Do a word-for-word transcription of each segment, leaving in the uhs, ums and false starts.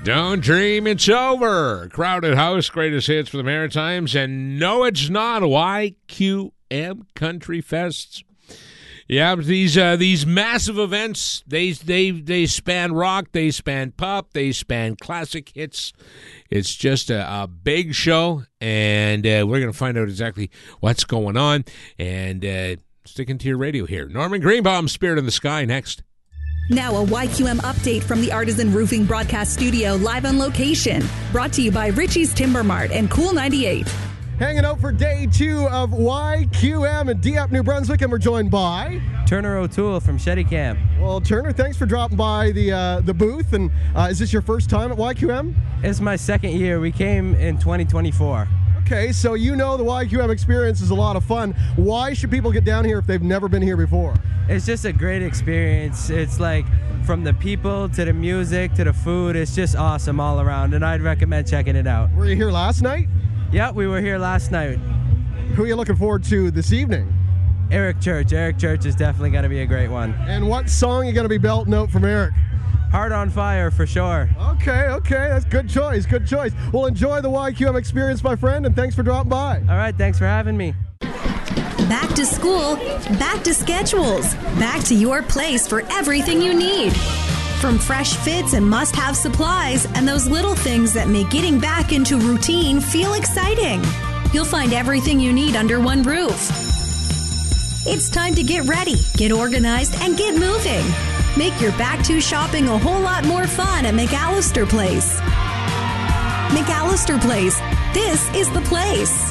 Don't dream it's over. Crowded House, greatest hits for the Maritimes, and no, it's not. Y Q M Country Fests. Yeah, these uh, these massive events, they they they span rock, they span pop, they span classic hits. It's just a, a big show, and uh, we're going to find out exactly what's going on. And uh, sticking to your radio here. Norman Greenbaum, Spirit in the Sky, next. Now a Y Q M update from the Artisan Roofing Broadcast Studio, live on location. Brought to you by Richie's Timber Mart and Cool ninety-eight. Hanging out for day two of Y Q M in Dieppe, New Brunswick, and we're joined by Turner O'Toole from Shetty Camp. Well, Turner, thanks for dropping by the uh, the booth. And uh, is this your first time at Y Q M? It's my second year. We came in twenty twenty-four. Okay, so you know the Y Q M experience is a lot of fun. Why should people get down here if they've never been here before? It's just a great experience. It's like from the people to the music to the food. It's just awesome all around, and I'd recommend checking it out. Were you here last night? Yeah, we were here last night. Who are you looking forward to this evening? Eric Church. Eric Church is definitely going to be a great one. And what song are you going to be belting out from Eric? Heart on Fire, for sure. Okay, okay, that's good choice, good choice. Well, enjoy the Y Q M experience, my friend, and thanks for dropping by. All right, thanks for having me. Back to school, back to schedules, back to your place for everything you need. From fresh fits and must-have supplies and those little things that make getting back into routine feel exciting. You'll find everything you need under one roof. It's time to get ready, get organized, and get moving. Make your back-to shopping a whole lot more fun at McAllister Place. McAllister Place. This is the place.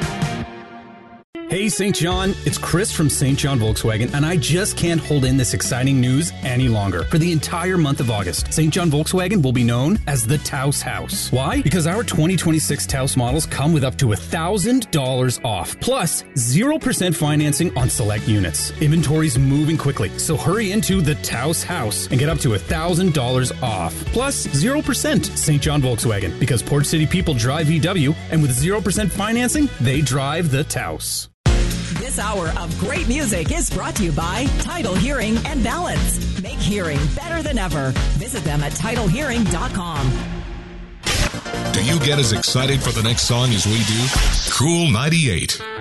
Hey, Saint John, it's Chris from Saint John Volkswagen, and I just can't hold in this exciting news any longer. For the entire month of August, Saint John Volkswagen will be known as the Taos House. Why? Because our twenty twenty-six Taos models come with up to one thousand dollars off, plus zero percent financing on select units. Inventory's moving quickly, so hurry into the Taos House and get up to one thousand dollars off, plus zero percent. Saint John Volkswagen, because Port City people drive V W, and with zero percent financing, they drive the Taos. This hour of great music is brought to you by Title Hearing and Balance. Make hearing better than ever. Visit them at title hearing dot com. Do you get as excited for the next song as we do? Cool ninety-eight.